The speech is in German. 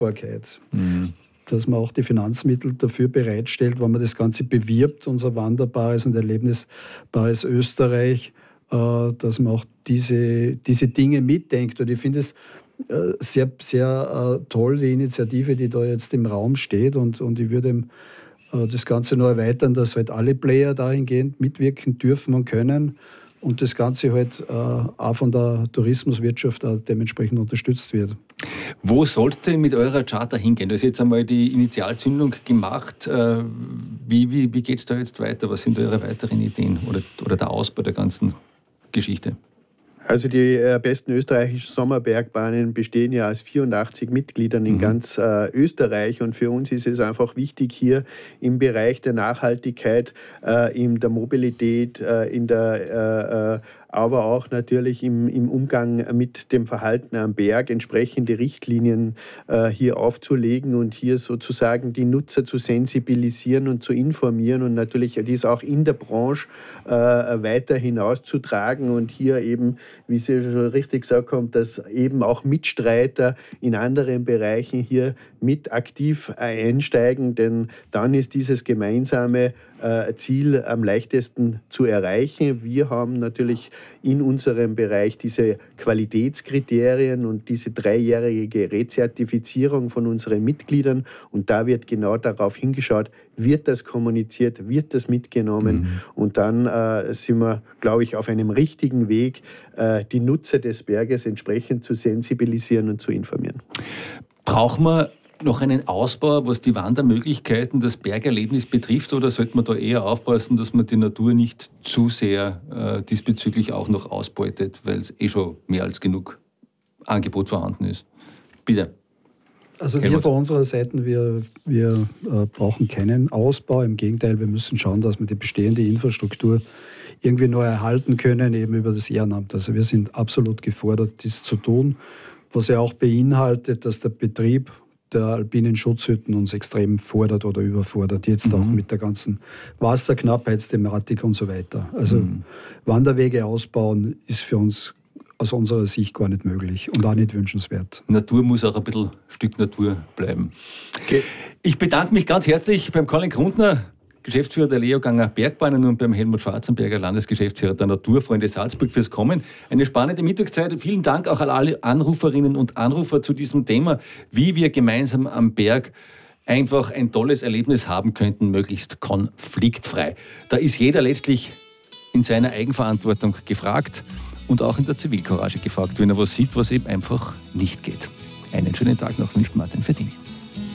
dass man auch die Finanzmittel dafür bereitstellt, wenn man das Ganze bewirbt, unser wanderbares und erlebnisbares Österreich, dass man auch diese Dinge mitdenkt. Und ich finde es sehr, sehr toll, die Initiative, die da jetzt im Raum steht. Und ich würde das Ganze noch erweitern, dass halt alle Player dahingehend mitwirken dürfen und können. Und das Ganze halt auch von der Tourismuswirtschaft auch dementsprechend unterstützt wird. Wo sollte mit eurer Charta hingehen? Du hast jetzt einmal die Initialzündung gemacht. Wie geht es da jetzt weiter? Was sind eure weiteren Ideen oder der Ausbau der ganzen Geschichte? Also die besten österreichischen Sommerbergbahnen bestehen ja aus 84 Mitgliedern in ganz Österreich, und für uns ist es einfach wichtig, hier im Bereich der Nachhaltigkeit, in der Mobilität, aber auch natürlich im Umgang mit dem Verhalten am Berg entsprechende Richtlinien hier aufzulegen und hier sozusagen die Nutzer zu sensibilisieren und zu informieren und natürlich dies auch in der Branche weiter hinauszutragen und hier eben, wie Sie schon richtig gesagt haben, dass eben auch Mitstreiter in anderen Bereichen hier mit aktiv einsteigen, denn dann ist dieses gemeinsame Ziel am leichtesten zu erreichen. Wir haben natürlich in unserem Bereich diese Qualitätskriterien und diese 3-jährige Rezertifizierung von unseren Mitgliedern, und da wird genau darauf hingeschaut, wird das kommuniziert, wird das mitgenommen, und dann sind wir, glaube ich, auf einem richtigen Weg, die Nutzer des Berges entsprechend zu sensibilisieren und zu informieren. Brauchen wir noch einen Ausbau, was die Wandermöglichkeiten, das Bergerlebnis betrifft, oder sollte man da eher aufpassen, dass man die Natur nicht zu sehr diesbezüglich auch noch ausbeutet, weil es schon mehr als genug Angebot vorhanden ist? Bitte. Also wir von unserer Seite, wir brauchen keinen Ausbau. Im Gegenteil, wir müssen schauen, dass wir die bestehende Infrastruktur irgendwie neu erhalten können, eben über das Ehrenamt. Also wir sind absolut gefordert, dies zu tun, was ja auch beinhaltet, dass der Betrieb der alpinen Schutzhütten uns extrem fordert oder überfordert, jetzt auch mit der ganzen Wasserknappheitsthematik und so weiter. Also Wanderwege ausbauen ist für uns aus unserer Sicht gar nicht möglich und auch nicht wünschenswert. Natur muss auch ein bisschen Stück Natur bleiben. Okay. Ich bedanke mich ganz herzlich beim Colin Grundner, Geschäftsführer der Leoganger Bergbahnen, und beim Helmut Schwarzenberger, Landesgeschäftsführer der Naturfreunde Salzburg, fürs Kommen. Eine spannende Mittagszeit. Vielen Dank auch an alle Anruferinnen und Anrufer zu diesem Thema, wie wir gemeinsam am Berg einfach ein tolles Erlebnis haben könnten, möglichst konfliktfrei. Da ist jeder letztlich in seiner Eigenverantwortung gefragt und auch in der Zivilcourage gefragt, wenn er was sieht, was eben einfach nicht geht. Einen schönen Tag noch, wünscht Martin Fettin.